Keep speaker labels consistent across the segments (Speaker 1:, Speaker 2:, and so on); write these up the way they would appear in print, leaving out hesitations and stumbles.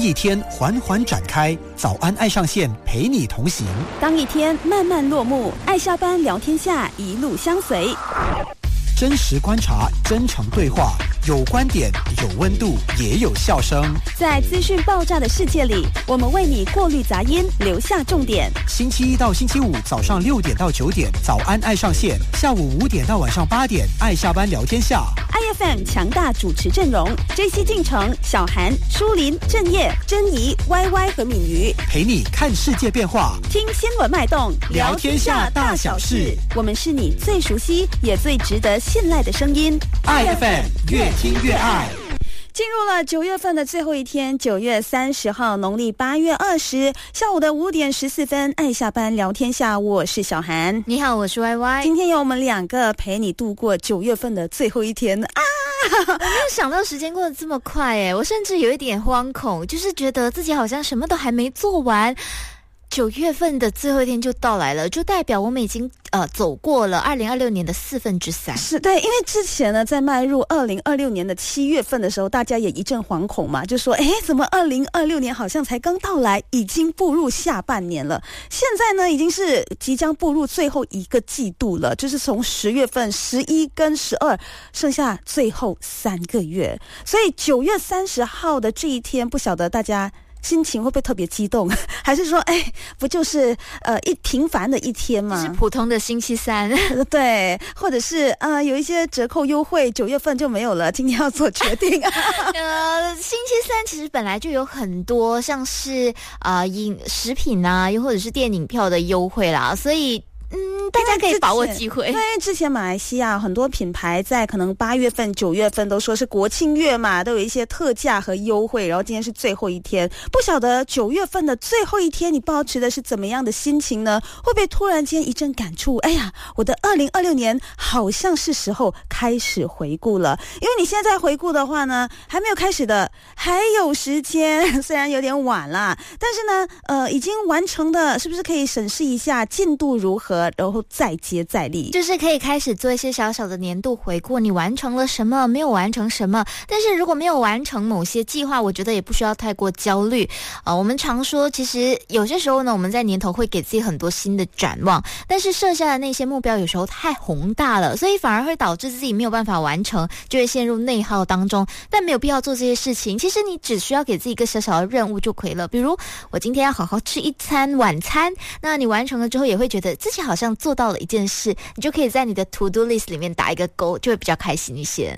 Speaker 1: 一天缓缓展开，早安爱上线陪你同行。
Speaker 2: 当一天慢慢落幕，爱下班聊天下一路相随。
Speaker 1: 真实观察，真诚对话，有观点，有温度，也有笑声。
Speaker 2: 在资讯爆炸的世界里，我们为你过滤杂音，留下重点。
Speaker 1: 星期一到星期五早上6点到9点，早安爱上线；下午5点到晚上8点，爱下班聊天下。
Speaker 2: IFM 强大主持阵容 ：JC 进城、小韩、舒林、郑业、珍怡、YY 和敏瑜，
Speaker 1: 陪你看世界变化，
Speaker 2: 听新闻脉动，
Speaker 1: 聊天下大小事。
Speaker 2: 我们是你最熟悉也最值得信赖的声音。
Speaker 1: IFM 越听越爱。
Speaker 2: 进入了9月份的最后一天，9月30号，农历8月20，下午的5点14分，爱下班聊天下，我是小韩。
Speaker 3: 你好，我是 YY。
Speaker 2: 今天有我们2个陪你度过9月份的最后一天啊！
Speaker 3: 我没有想到时间过得这么快耶，我甚至有一点惶恐，就是觉得自己好像什么都还没做完。9月份的最后一天就到来了，就代表我们已经走过了2026年的3/4。
Speaker 2: 是对，因为之前呢，在迈入2026年的7月份的时候，大家也一阵惶恐嘛，就说，怎么2026年好像才刚到来，已经步入下半年了？现在呢，已经是即将步入最后一个季度了，就是从10月份、11跟12，剩下最后3个月。所以9月30号的这一天，不晓得大家心情会不会特别激动，还是说不就是平凡的一天吗？
Speaker 3: 是普通的星期三。
Speaker 2: 对，或者是有一些折扣优惠9月份就没有了，今天要做决定。
Speaker 3: 星期三其实本来就有很多像是食品啊，又或者是电影票的优惠啦，所以大家可以把握机会。
Speaker 2: 因为之前马来西亚很多品牌在可能8月份、9月份都说是国庆月嘛，都有一些特价和优惠，然后今天是最后一天，不晓得9月份的最后一天你抱持的是怎么样的心情呢？会不会突然间一阵感触，我的2026年好像是时候开始回顾了。因为你现在回顾的话呢，还没有开始的还有时间，虽然有点晚啦，但是呢已经完成的是不是可以审视一下进度如何，然后再接再厉，
Speaker 3: 就是可以开始做一些小小的年度回顾，你完成了什么，没有完成什么。但是如果没有完成某些计划，我觉得也不需要太过焦虑。我们常说其实有些时候呢，我们在年头会给自己很多新的展望，但是设下的那些目标有时候太宏大了，所以反而会导致自己没有办法完成，就会陷入内耗当中。但没有必要做这些事情，其实你只需要给自己一个小小的任务就可以了。比如我今天要好好吃一餐晚餐，那你完成了之后也会觉得自己好像做到了一件事，你就可以在你的 to do list 里面打一个勾，就会比较开心一些。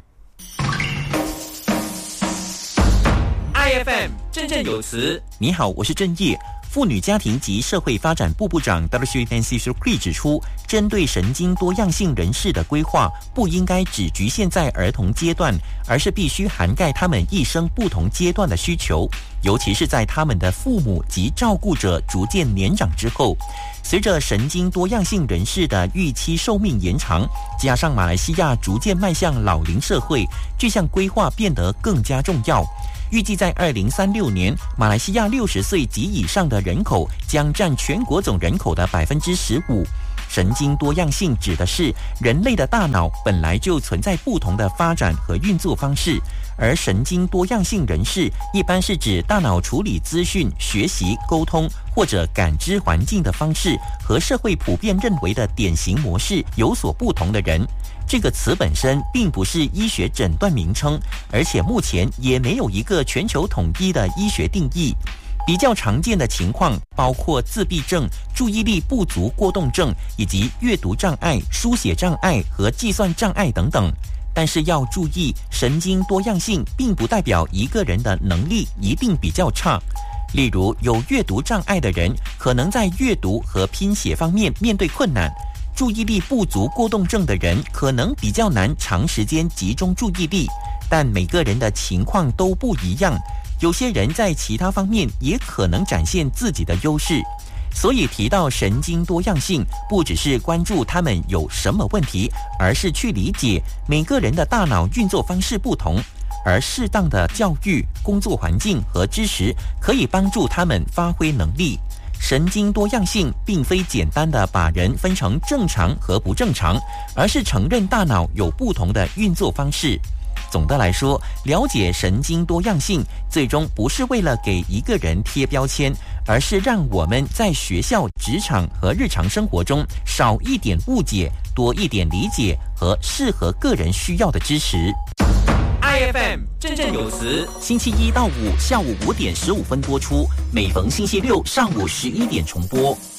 Speaker 4: IFM 振振有词。你好，我是郑业。妇女家庭及社会发展部部长 Dr. Nancy Shukri 指出，针对神经多样性人士的规划不应该只局限在儿童阶段，而是必须涵盖他们一生不同阶段的需求，尤其是在他们的父母及照顾者逐渐年长之后。随着神经多样性人士的预期寿命延长，加上马来西亚逐渐迈向老龄社会，这项规划变得更加重要。预计在2036年，马来西亚60岁及以上的人口将占全国总人口的15%。神经多样性指的是人类的大脑本来就存在不同的发展和运作方式，而神经多样性人士一般是指大脑处理资讯、学习、沟通或者感知环境的方式和社会普遍认为的典型模式有所不同的人。这个词本身并不是医学诊断名称，而且目前也没有一个全球统一的医学定义。比较常见的情况包括自闭症、注意力不足过动症以及阅读障碍、书写障碍和计算障碍等等。但是要注意，神经多样性并不代表一个人的能力一定比较差。例如，有阅读障碍的人可能在阅读和拼写方面面对困难，注意力不足过动症的人可能比较难长时间集中注意力。但每个人的情况都不一样，有些人在其他方面也可能展现自己的优势。所以提到神经多样性，不只是关注他们有什么问题，而是去理解每个人的大脑运作方式不同，而适当的教育、工作环境和支持可以帮助他们发挥能力。神经多样性并非简单的把人分成正常和不正常，而是承认大脑有不同的运作方式。 总的来说，了解神经多样性，最终不是为了给一个人贴标签，而是让我们在学校、职场和日常生活中少一点误解，多一点理解和适合个人需要的支持。IFM 振振有词，星期一到五下午5点15分播出，每逢星期六上午11点重播。